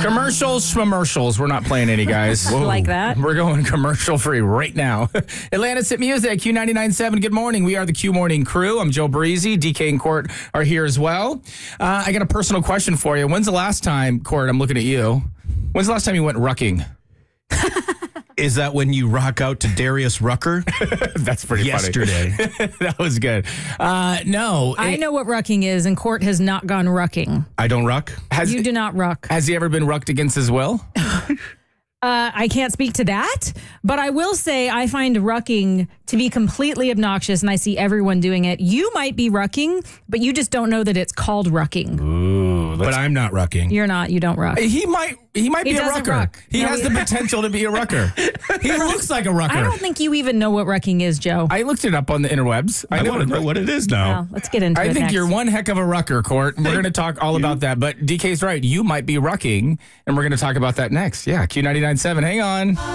Commercials, schmemercials. We're not playing any, guys. Like that? We're going commercial free right now. Atlantis Hit Music, Q99.7. Good morning. We are the Q Morning Crew. I'm Joe Breezy. DK and Court are here as well. I got a personal question for you. When's the last time, Court, I'm looking at you. When's the last time you went rucking? Is that when you rock out to Darius Rucker? That's pretty Yesterday. funny. That was good. No. I know what rucking is, and Court has not gone rucking. I don't ruck? You do not ruck. Has he ever been rucked against his will? I can't speak to that, but I will say I find rucking to be completely obnoxious, and I see everyone doing it. You might be rucking, but you just don't know that it's called rucking. Ooh, But I'm not rucking. You're not. You don't ruck. He might be a doesn't rucker. ruck. He No, has the potential to be a rucker. He looks like a rucker. I don't think you even know what rucking is, Joe. I looked it up on the interwebs. I want to know what it is now. Well, let's get into it I think next. you're one heck of a rucker, Court. We're going to talk all about that. But DK's right. You might be rucking, and we're going to talk about that next. Yeah, Q99.7. Hang on.